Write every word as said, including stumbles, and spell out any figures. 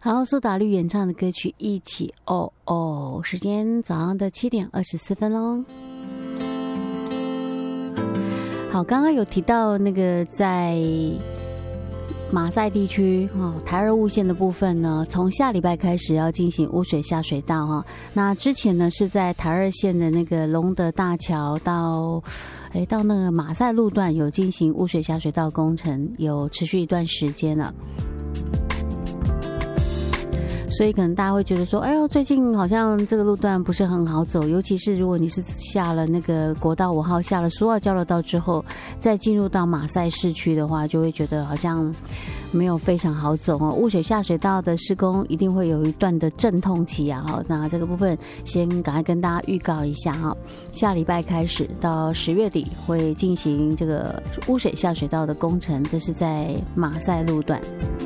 好，苏打绿演唱的歌曲《一起哦哦》，时间早上的七点二十四分喽。好，刚刚有提到那个在马赛地区哈，台二雾线的部分呢，从下礼拜开始要进行污水下水道哈。那之前呢是在台二线的那个龙德大桥到，哎到那个马赛路段有进行污水下水道工程，有持续一段时间了。所以可能大家会觉得说，哎呦，最近好像这个路段不是很好走，尤其是如果你是下了那个国道五号，下了苏澳交流道之后，再进入到马赛市区的话，就会觉得好像没有非常好走哦。污水下水道的施工一定会有一段的阵痛期啊，哈，那这个部分先赶快跟大家预告一下哈，下礼拜开始到十月底会进行这个污水下水道的工程，这是在马赛路段。